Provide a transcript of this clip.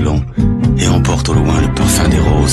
long et emporte au loin le parfum des roses.